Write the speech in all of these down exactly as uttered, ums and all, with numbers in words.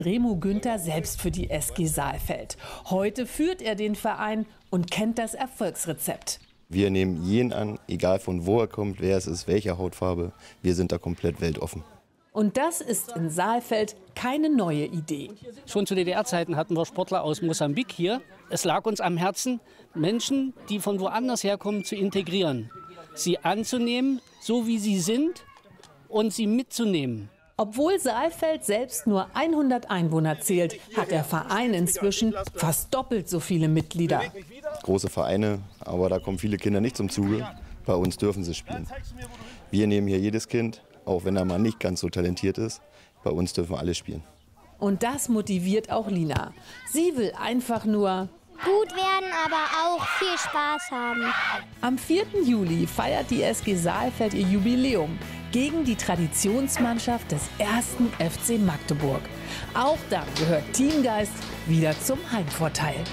Remo Günther selbst für die S G Saalfeld. Heute führt er den Verein und kennt das Erfolgsrezept. Wir nehmen jeden an, egal von wo er kommt, wer es ist, welche Hautfarbe. Wir sind da komplett weltoffen. Und das ist in Saalfeld keine neue Idee. Schon zu D D R-Zeiten hatten wir Sportler aus Mosambik hier. Es lag uns am Herzen, Menschen, die von woanders herkommen, zu integrieren. Sie anzunehmen, so wie sie sind, und sie mitzunehmen. Obwohl Saalfeld selbst nur hundert Einwohner zählt, hat der Verein inzwischen fast doppelt so viele Mitglieder. Große Vereine, aber da kommen viele Kinder nicht zum Zuge. Bei uns dürfen sie spielen. Wir nehmen hier jedes Kind, auch wenn er mal nicht ganz so talentiert ist. Bei uns dürfen alle spielen. Und das motiviert auch Lina. Sie will einfach nur gut werden, aber auch viel Spaß haben. Am vierten Juli feiert die S G Saalfeld ihr Jubiläum gegen die Traditionsmannschaft des ersten F C Magdeburg. Auch dann gehört Teamgeist wieder zum Heimvorteil.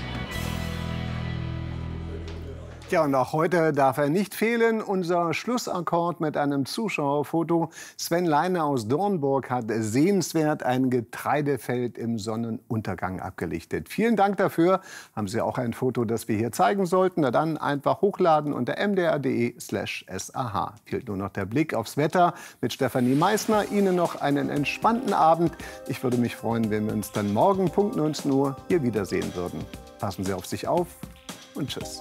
Ja, und auch heute darf er nicht fehlen. Unser Schlussakkord mit einem Zuschauerfoto. Sven Leine aus Dornburg hat sehenswert ein Getreidefeld im Sonnenuntergang abgelichtet. Vielen Dank dafür. Haben Sie auch ein Foto, das wir hier zeigen sollten? Na dann einfach hochladen unter m d r punkt d e slash s a h. Fehlt nur noch der Blick aufs Wetter mit Stefanie Meissner. Ihnen noch einen entspannten Abend. Ich würde mich freuen, wenn wir uns dann morgen Punkt neunzehn Uhr hier wiedersehen würden. Passen Sie auf sich auf und tschüss.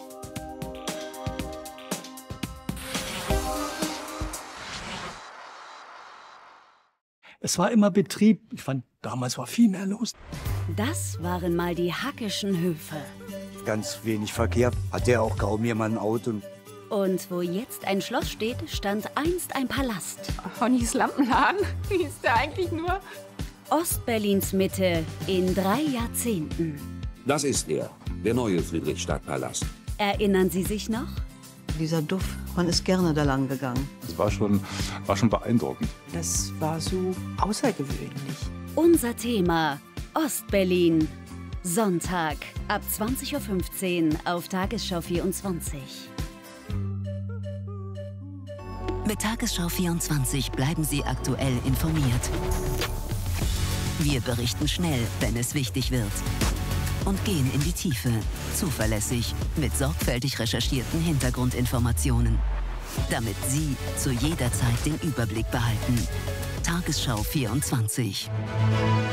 Es war immer Betrieb. Ich fand, damals war viel mehr los. Das waren mal die Hackischen Höfe. Ganz wenig Verkehr, hatte ja auch kaum jemand ein Auto. Und wo jetzt ein Schloss steht, stand einst ein Palast. Honnys Lampenladen? Wie ist der eigentlich nur? Ostberlins Mitte in drei Jahrzehnten. Das ist er, der neue Friedrichstadtpalast. Erinnern Sie sich noch? Dieser Duft, man ist gerne da lang gegangen. Das war schon, war schon beeindruckend. Das war so außergewöhnlich. Unser Thema Ostberlin. Sonntag ab zwanzig Uhr fünfzehn auf Tagesschau vierundzwanzig. Mit Tagesschau vierundzwanzig bleiben Sie aktuell informiert. Wir berichten schnell, wenn es wichtig wird. Und gehen in die Tiefe, zuverlässig, mit sorgfältig recherchierten Hintergrundinformationen. Damit Sie zu jeder Zeit den Überblick behalten. Tagesschau vierundzwanzig.